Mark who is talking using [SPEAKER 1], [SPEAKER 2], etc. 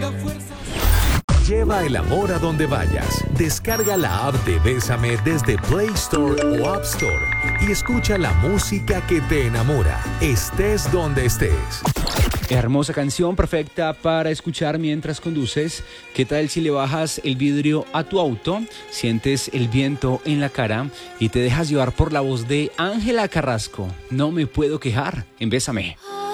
[SPEAKER 1] Lleva el amor a donde vayas. Descarga la app de Bésame desde Play Store o App Store y escucha la música que te enamora, estés donde estés.
[SPEAKER 2] Hermosa canción, perfecta para escuchar mientras conduces. ¿Qué tal si le bajas el vidrio a tu auto, sientes el viento en la cara y te dejas llevar por la voz de Ángela Carrasco? No me puedo quejar en Bésame.